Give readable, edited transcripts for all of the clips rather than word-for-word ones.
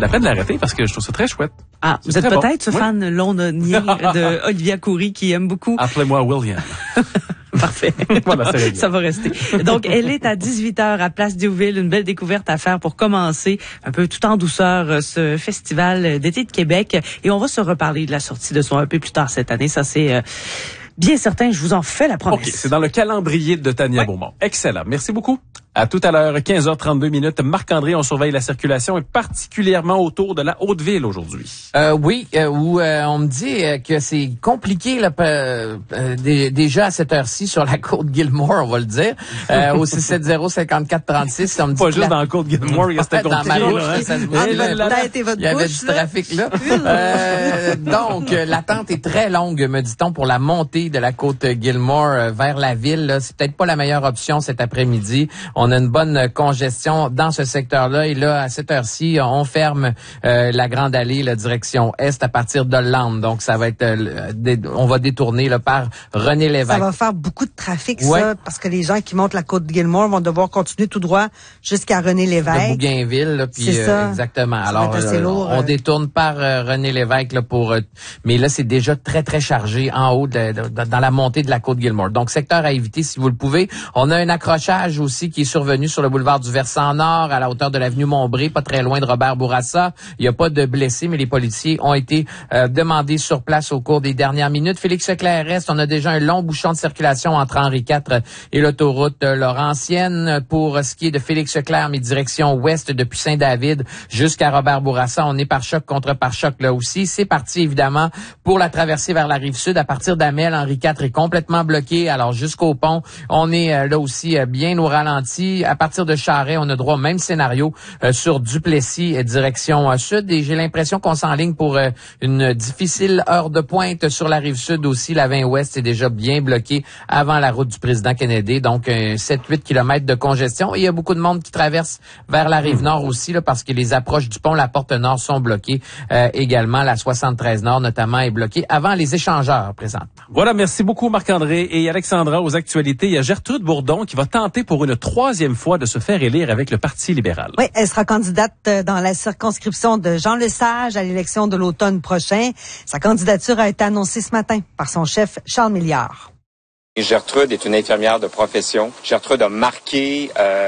la peine de l'arrêter parce que je trouve ça très chouette. Ah, vous êtes peut-être ce fan londonien de Olivia Coury qui aime beaucoup. Appelez-moi William. Parfait. Voilà, ça va rester. Donc, elle est à 18h à Place Diouville. Une belle découverte à faire pour commencer un peu tout en douceur ce festival d'été de Québec. Et on va se reparler de la sortie de son EP plus tard cette année. Ça, c'est bien certain. Je vous en fais la promesse. OK, c'est dans le calendrier de Tania Beaumont. Excellent. Merci beaucoup. À tout à l'heure, 15h32. Marc-André, on surveille la circulation et particulièrement autour de la Haute-Ville aujourd'hui. Oui, où on me dit que c'est compliqué là, déjà à cette heure-ci sur la côte Gilmore, on va le dire. Au 670-5436, on me dit pas juste dans la côte Gilmore, il y a cette dans ma bouche, là, ça se voit. Il y avait du trafic là. Donc, l'attente est très longue, me dit-on, pour la montée de la côte Gilmore vers la ville. Là. C'est peut-être pas la meilleure option cet après-midi. On a une bonne congestion dans ce secteur-là. Et là, à cette heure-ci, on ferme la Grande Allée, la direction Est, à partir d'Hollande. Donc, ça va être... on va détourner là, par René Lévesque. Ça va faire beaucoup de trafic, ça, parce que les gens qui montent la côte Gilmore vont devoir continuer tout droit jusqu'à René Lévesque. De Bougainville, là, puis exactement. Ça alors, lourd, on détourne par René Lévesque là, pour... mais là, c'est déjà très, très chargé en haut dans la montée de la côte Gilmore. Donc, secteur à éviter si vous le pouvez. On a un accrochage aussi qui est survenu sur le boulevard du Versant Nord, à la hauteur de l'avenue Monbré, pas très loin de Robert Bourassa. Il n'y a pas de blessés, mais les policiers ont été demandés sur place au cours des dernières minutes. Félix Leclerc reste, on a déjà un long bouchon de circulation entre Henri IV et l'autoroute Laurentienne. Pour ce qui est de Félix Leclerc, mais direction ouest depuis Saint-David jusqu'à Robert Bourassa, on est pare-choc contre pare-choc là aussi. C'est parti évidemment pour la traversée vers la rive sud. À partir d'Amel, Henri IV est complètement bloqué. Alors jusqu'au pont, on est là aussi bien au ralenti. À partir de Charest, on a droit au même scénario sur Duplessis, direction sud. Et j'ai l'impression qu'on s'enligne pour une difficile heure de pointe sur la rive sud aussi. La 20 ouest est déjà bien bloquée avant la route du président Kennedy. Donc, 7-8 kilomètres de congestion. Et il y a beaucoup de monde qui traverse vers la rive nord aussi, là, parce que les approches du pont La Porte Nord sont bloquées. Également, la 73 Nord, notamment, est bloquée avant les échangeurs présentement. Voilà, merci beaucoup Marc-André. Et Alexandra, aux actualités, il y a Gertrude Bourdon qui va tenter pour une troisième fois de se faire élire avec le Parti libéral. Oui, elle sera candidate dans la circonscription de Jean Lesage à l'élection de l'automne prochain. Sa candidature a été annoncée ce matin par son chef Charles Milliard. Gertrude est une infirmière de profession. Gertrude a marqué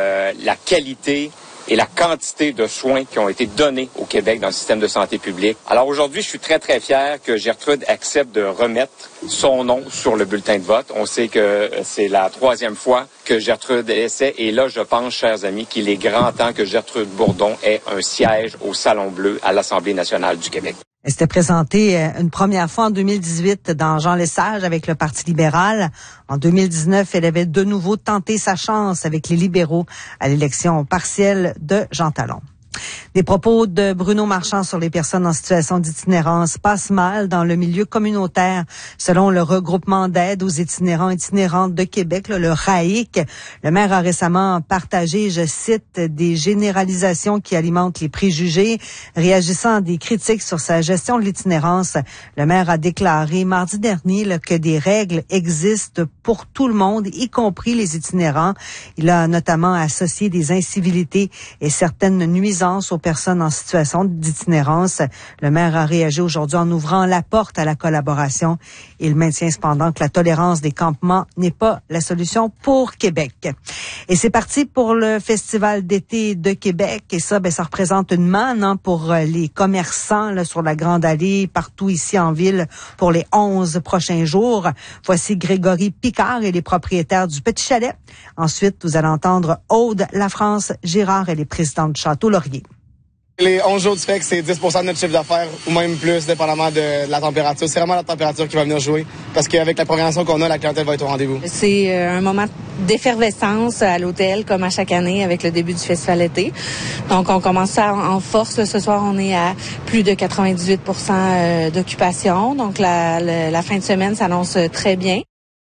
la qualité et la quantité de soins qui ont été donnés au Québec dans le système de santé publique. Alors aujourd'hui, je suis très, très fier que Gertrude accepte de remettre son nom sur le bulletin de vote. On sait que c'est la troisième fois que Gertrude essaie. Et là, je pense, chers amis, qu'il est grand temps que Gertrude Bourdon ait un siège au Salon Bleu à l'Assemblée nationale du Québec. Elle s'était présentée une première fois en 2018 dans Jean Lesage avec le Parti libéral. En 2019, elle avait de nouveau tenté sa chance avec les libéraux à l'élection partielle de Jean Talon. Des propos de Bruno Marchand sur les personnes en situation d'itinérance passent mal dans le milieu communautaire. Selon le regroupement d'aide aux itinérants et itinérantes de Québec, le RAIC, le maire a récemment partagé, je cite, des généralisations qui alimentent les préjugés. Réagissant à des critiques sur sa gestion de l'itinérance, le maire a déclaré mardi dernier que des règles existent pour tout le monde, y compris les itinérants. Il a notamment associé des incivilités et certaines nuisances aux personnes en situation d'itinérance. Le maire a réagi aujourd'hui en ouvrant la porte à la collaboration. Il maintient cependant que la tolérance des campements n'est pas la solution pour Québec. Et c'est parti pour le Festival d'été de Québec. Et ça, ça représente une manne pour les commerçants là, sur la Grande Allée, partout ici en ville, pour les 11 prochains jours. Voici Grégory Picard et les propriétaires du Petit Chalet. Ensuite, vous allez entendre Aude Lafrance Girard, elle est présidente du Château Laurier. Les 11 jours du FEC, c'est 10 % de notre chiffre d'affaires ou même plus, dépendamment de la température. C'est vraiment la température qui va venir jouer parce qu'avec la programmation qu'on a, la clientèle va être au rendez-vous. C'est un moment d'effervescence à l'hôtel, comme à chaque année avec le début du festival été. Donc, on commence ça en force. Là, ce soir, on est à plus de 98 % d'occupation. Donc, la fin de semaine s'annonce très bien.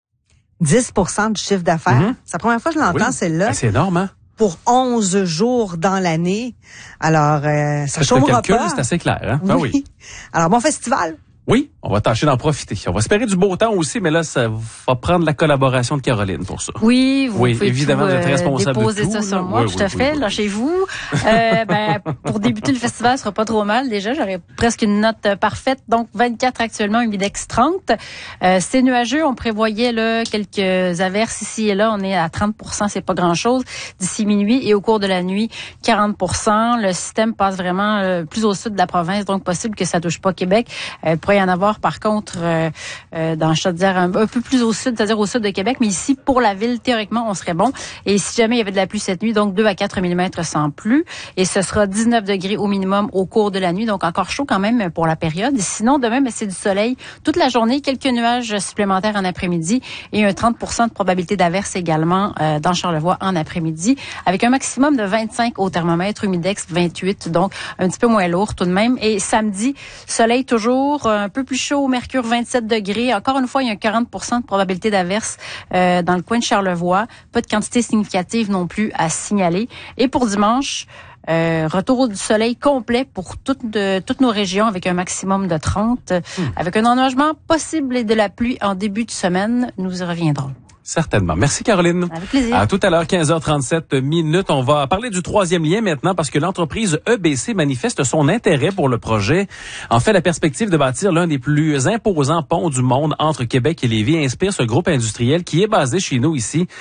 10 % du chiffre d'affaires. Mm-hmm. C'est la première fois que je l'entends, celle-là. C'est énorme, hein? Pour 11 jours dans l'année. Alors, ça chômera pas. C'est assez clair, hein? Oui. Ah oui. Alors, bon festival. Oui, on va tâcher d'en profiter. On va espérer du beau temps aussi, mais là, ça va prendre la collaboration de Caroline pour ça. Oui, vous pouvez évidemment, vous êtes responsable déposer de tout, ça sur là. moi, Oui, tout à fait, là, chez vous. Pour débuter le festival, ce sera pas trop mal déjà. J'aurais presque une note parfaite. Donc, 24 actuellement, humidex 30. C'est nuageux. On prévoyait là quelques averses ici et là. On est à 30%, c'est pas grand-chose. D'ici minuit et au cours de la nuit, 40%. Le système passe vraiment plus au sud de la province, donc possible que ça touche pas Québec. Il pourrait y en avoir, par contre, dans Chaudière, un peu plus au sud, c'est-à-dire au sud de Québec. Mais ici, pour la ville, théoriquement, on serait bon. Et si jamais il y avait de la pluie cette nuit, donc 2 à 4 mm sans pluie. Et ce sera 19 degrés au minimum au cours de la nuit. Donc encore chaud quand même pour la période. Sinon, demain, c'est du soleil toute la journée. Quelques nuages supplémentaires en après-midi et un 30% de probabilité d'averse également dans Charlevoix en après-midi. Avec un maximum de 25 au thermomètre, humidex 28. Donc un petit peu moins lourd tout de même. Et samedi, soleil toujours, un peu plus chaud, mercure 27 degrés. Encore une fois, il y a un 40% de probabilité d'averse dans le coin de Charlevoix. Pas de quantité significative non plus à signaler. Et pour dimanche, retour du soleil complet pour toutes nos régions avec un maximum de 30. Avec un enneigement possible et de la pluie en début de semaine. Nous y reviendrons. Certainement. Merci, Caroline. Avec plaisir. À tout à l'heure, 15h37. On va parler du troisième lien maintenant parce que l'entreprise EBC manifeste son intérêt pour le projet. En fait, la perspective de bâtir l'un des plus imposants ponts du monde entre Québec et Lévis inspire ce groupe industriel qui est basé chez nous ici